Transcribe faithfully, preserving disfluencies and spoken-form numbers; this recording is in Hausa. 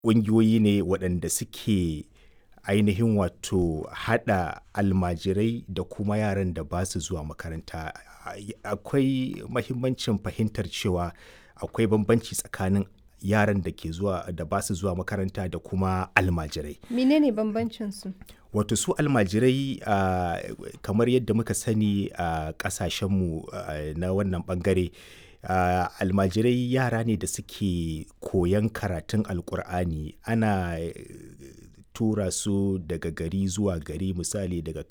ƙungiyoyi ne waɗanda suke ainihin wato haɗa almajirai da kuma yaran da ba su zuwa makaranta. Akwai mahimmancin fahimtar cewa akwai bambanci tsakanin yaran da ke zuwa da ba su zuwa makaranta da kuma almajirai. Menene bambancinsu? Wato su almajirai ah, kamar yadda muka sani a ƙasashenmu ah, na wannan ɓangare, ah, almajirai yara ne da suke koyon karatun Alkur'ani. Ana tura su daga gari zuwa gari, misali daga